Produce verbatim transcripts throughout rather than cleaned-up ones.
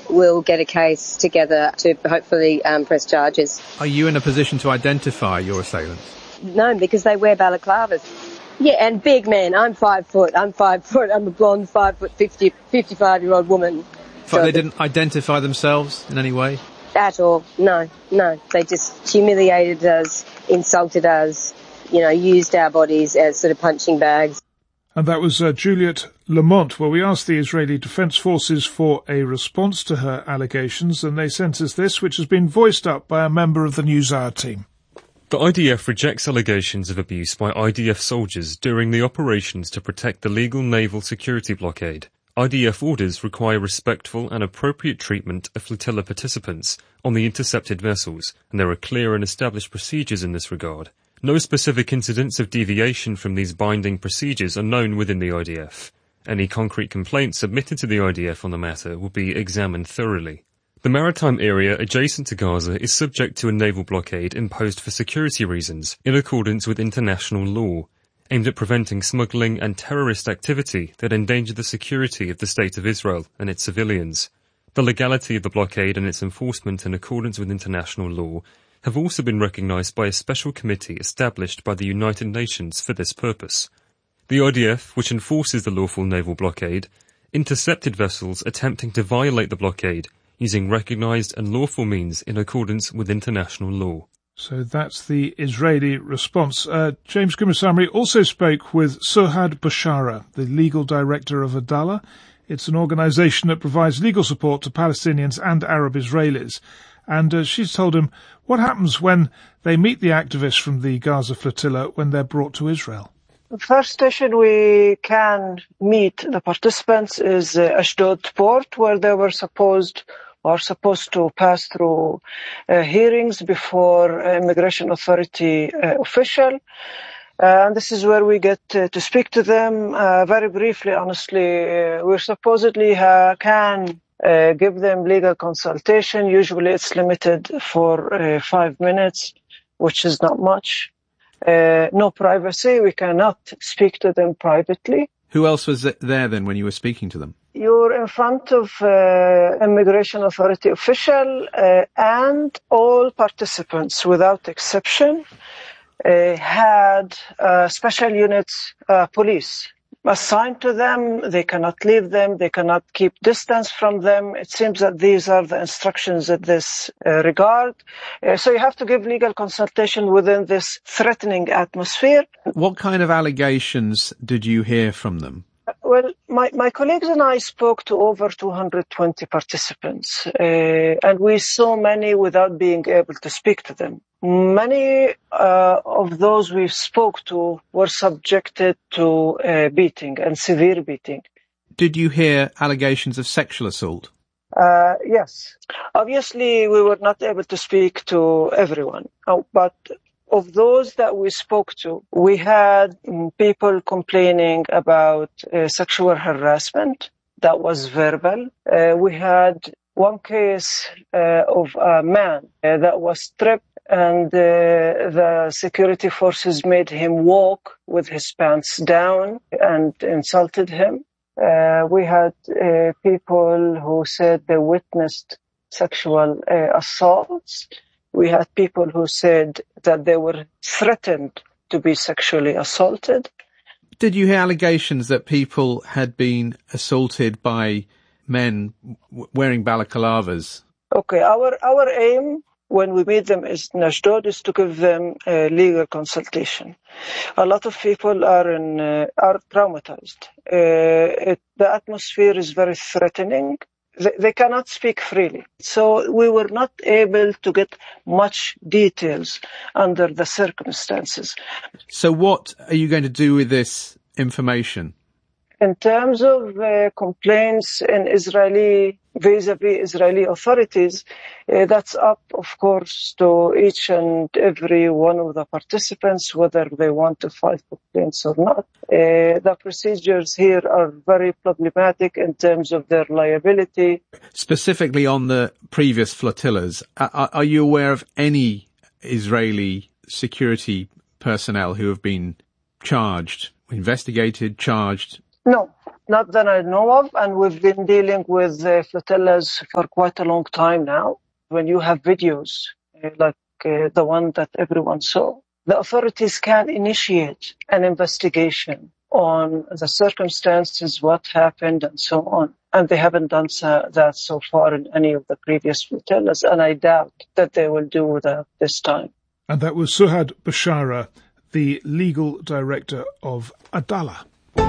we'll get a case together to hopefully um, press charges. Are you in a position to identify your assailants? No, because they wear balaclavas. Yeah, and big men. I'm five foot. I'm five foot. I'm a blonde, five foot, fifty, fifty-five-year-old woman. But so they didn't identify themselves in any way? At all. No, no. They just humiliated us, insulted us, you know, used our bodies as sort of punching bags. And that was uh, Juliet Lamont. Well, we asked the Israeli Defence Forces for a response to her allegations, and they sent us this, which has been voiced up by a member of the NewsHour team. The I D F rejects allegations of abuse by I D F soldiers during the operations to protect the legal naval security blockade. I D F orders require respectful and appropriate treatment of flotilla participants on the intercepted vessels, and there are clear and established procedures in this regard. No specific incidents of deviation from these binding procedures are known within the I D F. Any concrete complaints submitted to the I D F on the matter will be examined thoroughly. The maritime area adjacent to Gaza is subject to a naval blockade imposed for security reasons in accordance with international law, aimed at preventing smuggling and terrorist activity that endanger the security of the State of Israel and its civilians. The legality of the blockade and its enforcement in accordance with international law have also been recognised by a special committee established by the United Nations for this purpose. The I D F, which enforces the lawful naval blockade, intercepted vessels attempting to violate the blockade using recognised and lawful means in accordance with international law. So that's the Israeli response. Uh, James Gumasamri also spoke with Suhad Bashara, the legal director of Adalah. It's an organisation that provides legal support to Palestinians and Arab Israelis. And uh, she's told him what happens when they meet the activists from the Gaza flotilla when they're brought to Israel. The first station we can meet the participants is uh, Ashdod port, where they were supposed are supposed to pass through uh, hearings before uh, immigration authority uh, official. Uh, and this is where we get uh, to speak to them uh, very briefly. Honestly, uh, we supposedly uh, can uh, give them legal consultation. Usually it's limited for uh, five minutes, which is not much. Uh, no privacy. We cannot speak to them privately. Who else was there then when you were speaking to them? You're in front of uh, immigration authority official uh, and all participants without exception uh, had uh, special units uh, police assigned to them. They cannot leave them. They cannot keep distance from them. It seems that these are the instructions in this uh, regard. Uh, so you have to give legal consultation within this threatening atmosphere. What kind of allegations did you hear from them? Well, my, my colleagues and I spoke to over two hundred twenty participants, uh, and we saw many without being able to speak to them. Many uh, of those we spoke to were subjected to uh, beating and severe beating. Did you hear allegations of sexual assault? Uh, yes. Obviously, we were not able to speak to everyone, oh, but of those that we spoke to, we had um, people complaining about uh, sexual harassment that was verbal. Uh, we had one case uh, of a man uh, that was stripped, and uh, the security forces made him walk with his pants down and insulted him. Uh, we had uh, people who said they witnessed sexual uh, assaults. We had people who said that they were threatened to be sexually assaulted. Did you hear allegations that people had been assaulted by men w- wearing balaclavas? Okay, our our aim when we meet them is in Ashdod is to give them uh, legal consultation. A lot of people are in uh, are traumatized. Uh, it, the atmosphere is very threatening. They cannot speak freely. So we were not able to get much details under the circumstances. So what are you going to do with this information? In terms of uh, complaints in Israeli, vis-a-vis Israeli authorities, uh, that's up, of course, to each and every one of the participants, whether they want to file complaints or not. Uh, the procedures here are very problematic in terms of their liability. Specifically on the previous flotillas, are, are you aware of any Israeli security personnel who have been charged, investigated, charged? No, not that I know of, and we've been dealing with uh, flotillas for quite a long time now. When you have videos uh, like uh, the one that everyone saw, the authorities can initiate an investigation on the circumstances, what happened, and so on. And they haven't done so, that so far in any of the previous flotillas, and I doubt that they will do that this time. And that was Suhad Bashara, the legal director of Adala.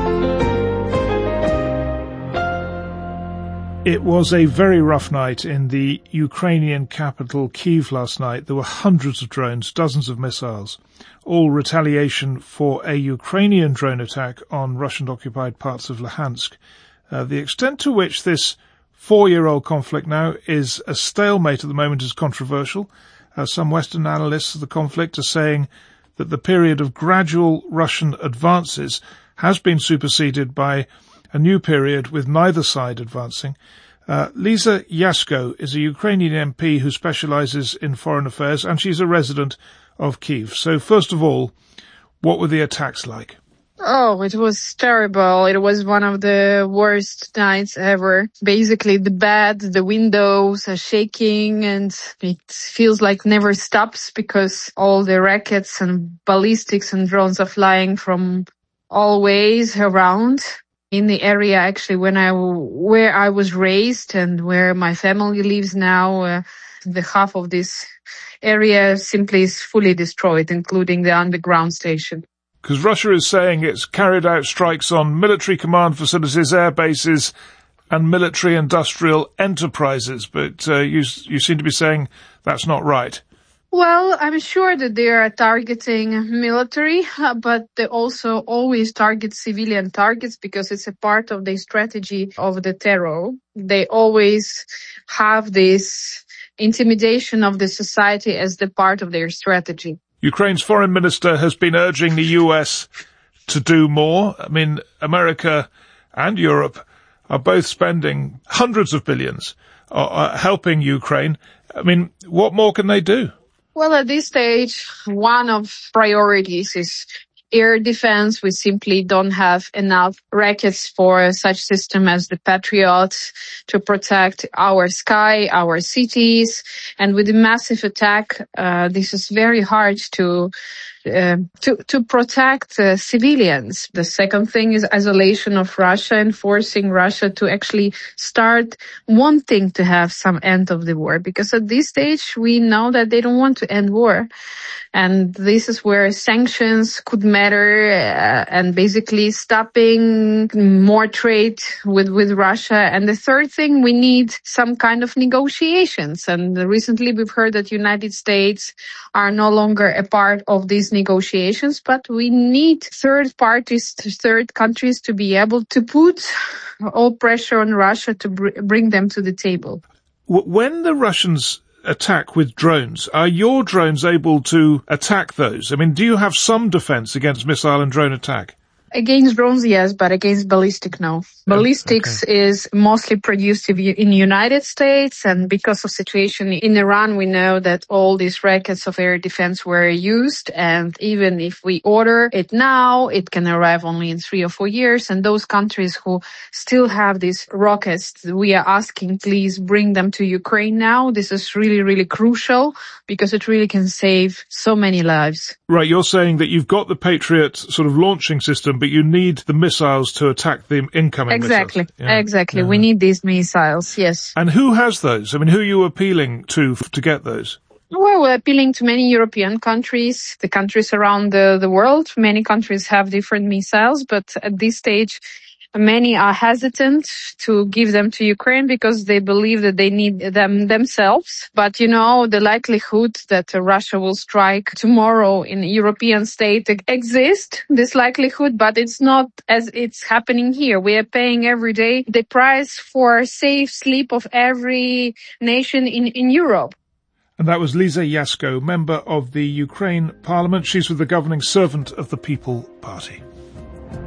It was a very rough night in the Ukrainian capital Kyiv last night. There were hundreds of drones, dozens of missiles, all retaliation for a Ukrainian drone attack on Russian-occupied parts of Luhansk. Uh, the extent to which this four-year-old conflict now is a stalemate at the moment is controversial. Uh, some Western analysts of the conflict are saying that the period of gradual Russian advances has been superseded by a new period with neither side advancing. Uh, Lisa Yasko is a Ukrainian M P who specialises in foreign affairs, and she's a resident of Kyiv. So first of all, what were the attacks like? Oh, it was terrible. It was one of the worst nights ever. Basically, the bed, the windows are shaking, and it feels like never stops because all the rockets and ballistics and drones are flying from all ways around. In the area, actually, when I, where I was raised and where my family lives now, uh, the half of this area simply is fully destroyed, including the underground station. Because Russia is saying it's carried out strikes on military command facilities, air bases, and military industrial enterprises, but uh, you, you seem to be saying that's not right. Well, I'm sure that they are targeting military, uh, but they also always target civilian targets because it's a part of the strategy of the terror. They always have this intimidation of the society as the part of their strategy. Ukraine's foreign minister has been urging the U S to do more. I mean, America and Europe are both spending hundreds of billions uh, helping Ukraine. I mean, what more can they do? Well, at this stage, one of priorities is air defense. We simply don't have enough rockets for such system as the Patriot to protect our sky, our cities. And with the massive attack, uh, this is very hard to Uh, to, to protect uh, civilians. The second thing is isolation of Russia and forcing Russia to actually start wanting to have some end of the war. Because at this stage, we know that they don't want to end war. And this is where sanctions could matter uh, and basically stopping more trade with, with Russia. And the third thing, we need some kind of negotiations. And recently we've heard that United States are no longer a part of these negotiations, but we need third parties, third countries to be able to put all pressure on Russia to br- bring them to the table. When the Russians attack with drones, are your drones able to attack those? I mean, do you have some defense against missile and drone attack? Against drones, yes, but against ballistic, no. Ballistics okay. is mostly produced in the United States, and because of situation in Iran, we know that all these rockets of air defense were used, and even if we order it now, it can arrive only in three or four years, and those countries who still have these rockets, we are asking, please bring them to Ukraine now. This is really, really crucial, because it really can save so many lives. Right, you're saying that you've got the Patriot sort of launching system, but you need the missiles to attack the incoming exactly. missiles. Yeah. Exactly. Yeah. We need these missiles, yes. And who has those? I mean, who are you appealing to to get those? Well, we're appealing to many European countries, the countries around the, the world. Many countries have different missiles, but at this stage, many are hesitant to give them to Ukraine because they believe that they need them themselves. But, you know, the likelihood that Russia will strike tomorrow in a European state exists, this likelihood, but it's not as it's happening here. We are paying every day the price for safe sleep of every nation in, in Europe. And that was Lisa Yasko, member of the Ukraine Parliament. She's with the governing Servant of the People Party.